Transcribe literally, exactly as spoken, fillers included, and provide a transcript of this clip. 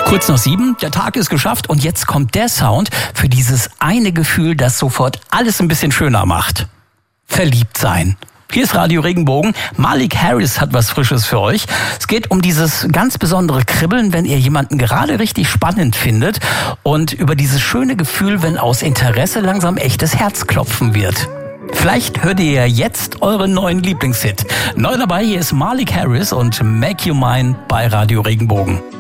Kurz nach sieben, der Tag ist geschafft und jetzt kommt der Sound für dieses eine Gefühl, das sofort alles ein bisschen schöner macht. Verliebt sein. Hier ist Radio Regenbogen. Malik Harris hat was Frisches für euch. Es geht um dieses ganz besondere Kribbeln, wenn ihr jemanden gerade richtig spannend findet und über dieses schöne Gefühl, wenn aus Interesse langsam echtes Herzklopfen wird. Vielleicht hört ihr ja jetzt euren neuen Lieblingshit. Neu dabei, hier ist Malik Harris und Make You Mine bei Radio Regenbogen.